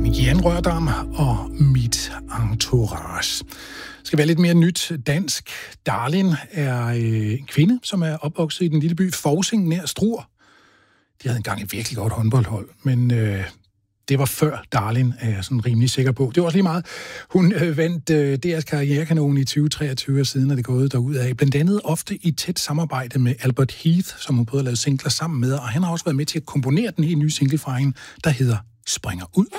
Jan Rørdam og Mit Entourage. Det skal være lidt mere nyt dansk. Darlin er en kvinde, som er opvokset i den lille by Fousing nær Struer. De havde engang et virkelig godt håndboldhold, men det var før Darlin, er jeg sådan rimelig sikker på. Det var også lige meget. Hun vandt DR's Karrierekanon i 2023, og siden er det gået derudad. Blandt andet ofte i tæt samarbejde med Albert Heath, som hun både har lavet singler sammen med, og han har også været med til at komponere den helt nye single fra hende, der hedder Springer ud.